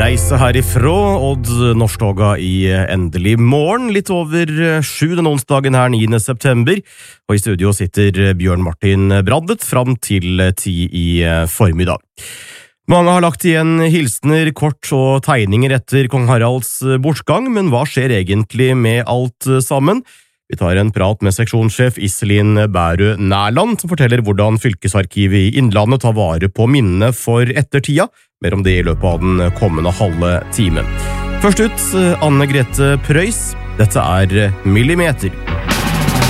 Reise herifra, Odd Norsktoga i endelig morgen, litt over 7 den onsdagen her 9. september, og i studio sitter Bjørn Martin Braddet fram til 10 i formiddag. Mange har lagt igjen hilsner, kort og tegninger etter kong Haralds bortgang, men hva skjer egentlig med alt sammen? Vi tar en prat med seksjonssjef Iselin Bærø Nærland, som forteller hvordan fylkesarkivet i Innlandet tar vare på minnene for ettertida. Mer om det i løpet av den kommende halve timen. Først ut, Anne Grete Preus. Dette er Millimeter.